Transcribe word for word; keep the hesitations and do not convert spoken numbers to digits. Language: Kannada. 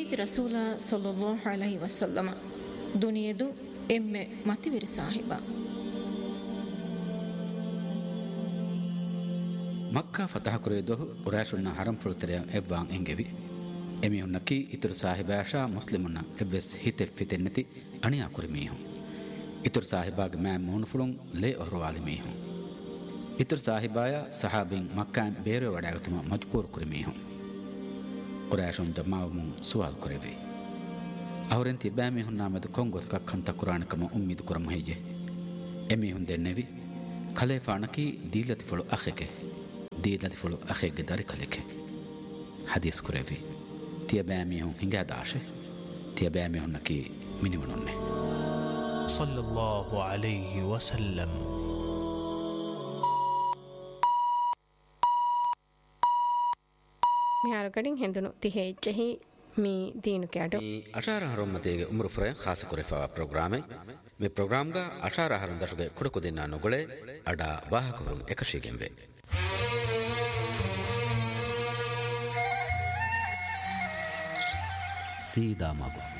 ದೇವಿಗೆ ರಸೂಲ ಸಲ್ಲಲ್ಲಾಹು ಅಲೈಹಿ ವಸಲ್ಲಮ ದುನಿಯದು ಎಮ್ಮೆ ಮತಿವಿರಿ ಸಾಹಿಬ ಮಕ್ಕಾ ಫತಹ ಕುರೆದು ಕುರೈಶುನ್ನ ಹರಂ ಫುಲ್ತರಿಯ ಎವ್ವಾಂ ಎಂಗೆವಿ ಎಮಿಹುನ್ನಕಿ ಇತುರು ಸಾಹಿಬಾಶಾ ಮುಸ್ಲಿಮುನ್ನ ಎವ್ವೆಸ್ ಹಿತೆ ಫಿತೆನ್ನತಿ ಅಣಿಯಾ ಕುರಿಮೀಹು ಇತುರು ಸಾಹಿಬಾಗ ಮ್ಯಾ ಮೂನು ಫುಳುಂ ಲೇ ಒಹರುವಾಲಿ ಮೀಹು ಇತುರು ಸಾಹಿಬಾಯ ಸಹಾಬಿನ್ ಮಕ್ಕಾನ್ ಬೇರೆ ವಡಾಗತುಮ ಮಜ್ಬೂರ್ ಕುರಿಮೀಹು ಕುರೈಶುನ್ ಜಮಾವಮು ಸುವಾಲ್ ಕುರೆವಿ ಅವರೆಂತಿ ಬ್ಯಾಮಿಹುನ್ನ ಮೆದು ಕೊಂಗೊತ್ಕ ಕಂತ ಕುರಾಣಕಮ ಉಮ್ಮಿದು ಕುರಮ ಹೇಜೆ ಎಮಿಹುನ್ ದೆನ್ನೆವಿ ಖಲೇಫಾನಕಿ ದೀಲತಿ ಫುಳು ಅಖೆಕೆ ದೀಲತಿ ಫುಳು ಅಖೆಗೆ ದಾರಿ ಖಲಿಕೆ ಹದೀಸ್ ಕುರೆವಿ ತಿಯ ಬ್ಯಾಮಿಹುನ್ ಹಿಂಗೆ ದಾಶೆ ತಿಯ ಬ್ಯಾಮಿಹುನ್ನಕಿ ಮಿನಿವನುನ್ನೆ ಸಲ್ಲಲ್ಲಾಹು ಅಲೈಹಿ ವಸಲ್ಲಂ. ಮಿಹಾರಗಡಿನ್ ಹೆಂದುನು ತಿಹೆ ಜಹಿ ಮೀ ದೀನು ಕ್ಯಾಡು ಈ ಅಶಾರ ಹರಮತೆಗೆ ಉಮ್ರು ಫ್ರೈ ಖಾಸ ಕುರೆಫಾ ಪ್ರೋಗ್ರಾಮೆ ಮೆ ಪ್ರೋಗ್ರಾಮ್ಗ ಅಶಾರ ಹರಂ ದಶಗೆ ಕುಡಕುದಿನ ನುಗಳೆ ಅಡ ವಾಹಕರು ಏಕಶಿಗೆಂವೆ ಸೀದಾ ಮಗು